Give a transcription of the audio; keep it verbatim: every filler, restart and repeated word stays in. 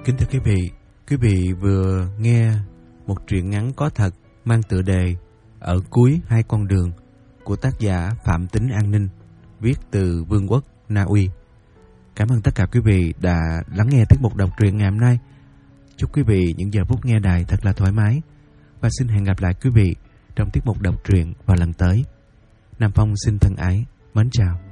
Kính thưa quý vị, quý vị vừa nghe một truyện ngắn có thật mang tựa đề Ở cuối hai con đường của tác giả Phạm Tính An Ninh, viết từ Vương quốc Na Uy. Cảm ơn tất cả quý vị đã lắng nghe tiết mục đọc truyện ngày hôm nay. Chúc quý vị những giờ phút nghe đài thật là thoải mái và xin hẹn gặp lại quý vị trong tiết mục đọc truyện vào lần tới. Nam Phong xin thân ái mến chào.